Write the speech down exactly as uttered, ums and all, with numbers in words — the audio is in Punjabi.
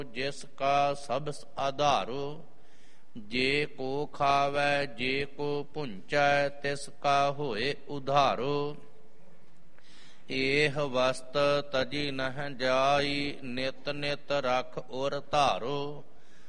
ਜਿਸ ਕਾ ਸਭ ਆਧਾਰੋ। ਜੇ ਕੋ ਖਾਵੈ ਜੇ ਕੋ ਭੁੰਚੈ ਤਿਸ ਕਾ ਹੋਏ ਉਧਾਰੋ। ਏਹ ਵਸਤ ਤਜੀ ਨਹਿ ਜਾਈ ਨਿਤ ਨਿਤ ਰਖ ਔਰ ਧਾਰੋ।